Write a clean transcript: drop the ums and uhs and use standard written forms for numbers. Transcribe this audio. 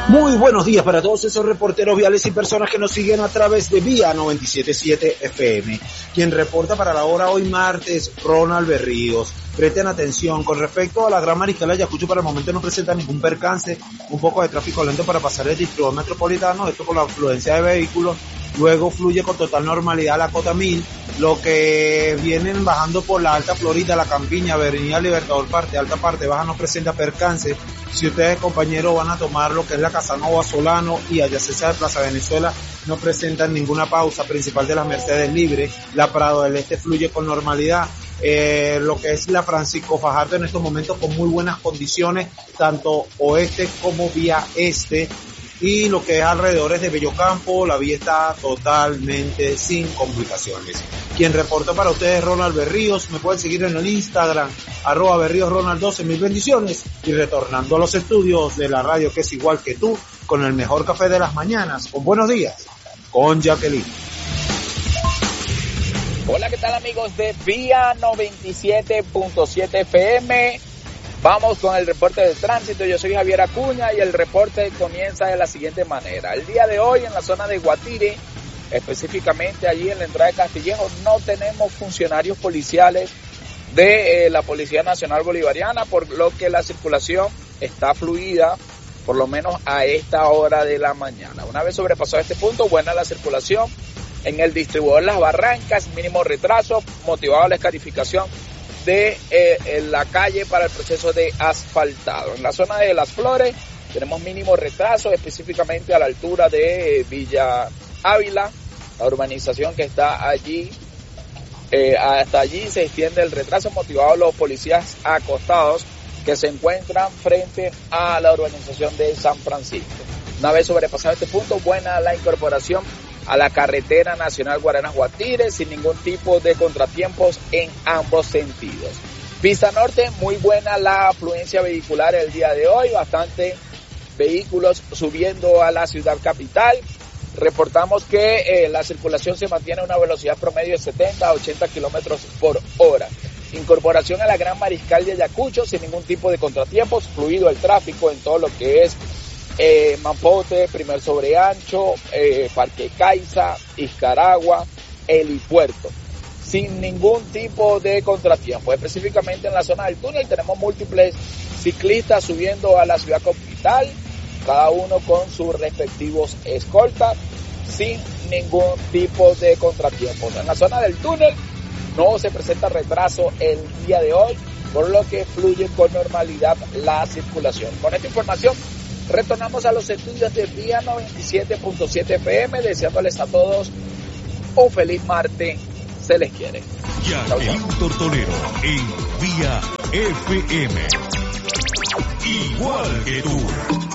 Muy buenos días para todos esos reporteros viales y personas que nos siguen a través de Vía 97.7 FM. Quien reporta para la hora hoy martes, Ronald Berríos. Presten atención, con respecto a la Gran Mariscal Ayacucho, para el momento no presenta ningún percance, un poco de tráfico lento para pasar el distrito metropolitano, esto por la afluencia de vehículos. Luego fluye con total normalidad la Cota 1000, lo que vienen bajando por la Alta Florida, la Campiña, Avenida Libertador, parte alta, parte baja, no presenta percance. Si ustedes, compañeros, van a tomar lo que es la Casanova Solano y adyacencia de Plaza Venezuela, no presentan ninguna pausa, principal de las Mercedes Libre. La Prado del Este fluye con normalidad. Lo que es la Francisco Fajardo en estos momentos con muy buenas condiciones, tanto oeste como vía este. Y lo que es alrededores de Bellocampo, la vía está totalmente sin complicaciones. Quien reporta para ustedes, Ronald Berríos. Me pueden seguir en el Instagram, @BerríosRonald12, mil bendiciones. Y retornando a los estudios de la radio que es igual que tú, con el mejor café de las mañanas, con Buenos Días, con Jacqueline. Hola, ¿qué tal, amigos de Vía 97.7 FM? Vamos con el reporte del tránsito. Yo soy Javier Acuña y el reporte comienza de la siguiente manera. El día de hoy en la zona de Guatire, específicamente allí en la entrada de Castillejo, no tenemos funcionarios policiales de la Policía Nacional Bolivariana, por lo que la circulación está fluida, por lo menos a esta hora de la mañana. Una vez sobrepasado este punto, buena la circulación en el distribuidor Las Barrancas, mínimo retraso, motivado a la escarificación de la calle para el proceso de asfaltado. En la zona de Las Flores tenemos mínimo retraso, específicamente a la altura de Villa Ávila, la urbanización que está allí. Hasta allí se extiende el retraso motivado a los policías acostados que se encuentran frente a la urbanización de San Francisco. Una vez sobrepasado este punto, buena la incorporación a la carretera nacional Guaranas-Guatire sin ningún tipo de contratiempos en ambos sentidos. Pista Norte, muy buena la afluencia vehicular el día de hoy, bastante vehículos subiendo a la ciudad capital. Reportamos que la circulación se mantiene a una velocidad promedio de 70 a 80 kilómetros por hora. Incorporación a la Gran Mariscal de Ayacucho sin ningún tipo de contratiempos, fluido el tráfico en todo lo que es Mampote, Primer Sobreancho, Parque Caiza, Izcaragua, Helipuerto, sin ningún tipo de contratiempo. Específicamente en la zona del túnel tenemos múltiples ciclistas subiendo a la ciudad capital, cada uno con sus respectivos escoltas, sin ningún tipo de contratiempos. En la zona del túnel no se presenta retraso el día de hoy, por lo que fluye con normalidad la circulación. Con esta información retornamos a los estudios de Vía 97.7 FM, deseándoles a todos un feliz martes. Se les quiere. Jacqueline Tortolero en Vía FM. Igual que tú.